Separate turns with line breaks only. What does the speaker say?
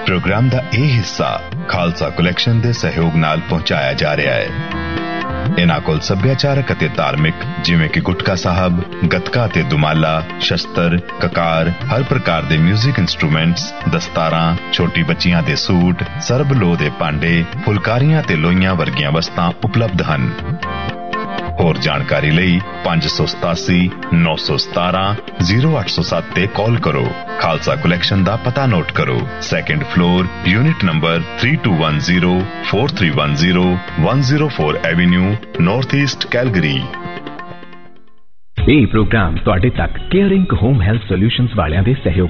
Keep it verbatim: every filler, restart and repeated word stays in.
Programme का यह हिस्सा खालसा कलैक्शन के सहयोग नाल पहुंचाया जा रहा है। इन्हां कोल सभ्याचारक अते धार्मिक जिवें कि गुटका साहब, गतका ते दुमाला, शस्त्र, ककार, हर प्रकार दे म्यूजिक इंस्ट्रूमेंट्स, दस्तारां, छोटी बच्चियां दे सूट, सरबलो दे भांडे, फुलकारियां ते लोइयां वर्गियां वस्तां उपलब्ध हन। होर जानकारी लई पांच सौ सतासी नौ सौ सतारा जीरो अठ सौ सत्त ते कॉल करो। खालसा कलैक्शन दा पता नोट करो। Second floor, unit number three to one zero four three one zero one zero four Avenue, north east Calgary.
ਇਹ ਪ੍ਰੋਗਰਾਮ ਤੁਹਾਡੇ ਤੱਕ ਕੇਅਰਿੰਗ ਹੋਮ ਹੈਲਥ ਸੋਲਿਊਸ਼ਨਜ਼ ਵਾਲਿਆਂ ਦੇ ਸਹਿਯੋਗ